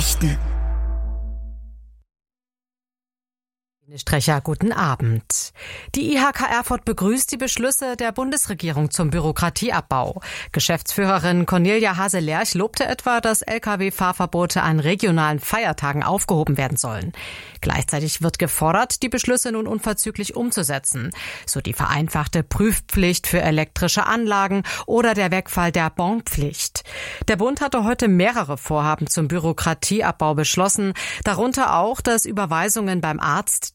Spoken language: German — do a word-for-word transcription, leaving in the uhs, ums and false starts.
Nachrichten. Strecher, guten Abend. Die I H K Erfurt begrüßt die Beschlüsse der Bundesregierung zum Bürokratieabbau. Geschäftsführerin Cornelia Hase-Lerch lobte etwa, dass L K W-Fahrverbote an regionalen Feiertagen aufgehoben werden sollen. Gleichzeitig wird gefordert, die Beschlüsse nun unverzüglich umzusetzen. So die vereinfachte Prüfpflicht für elektrische Anlagen oder der Wegfall der Bonpflicht. Der Bund hatte heute mehrere Vorhaben zum Bürokratieabbau beschlossen, darunter auch, dass Überweisungen beim Arzt